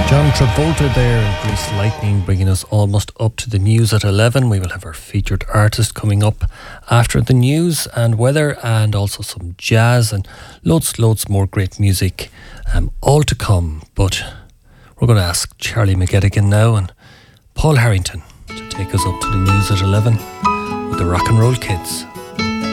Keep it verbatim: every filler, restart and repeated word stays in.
John Travolta there in Grease Lightning, bringing us almost up to the news at eleven. We will have our featured artist coming up after the news and weather, and also some jazz and loads, loads more great music, um, all to come. But we're going to ask Charlie McGettigan now and Paul Harrington to take us up to the news at eleven with the Rock and Roll Kids.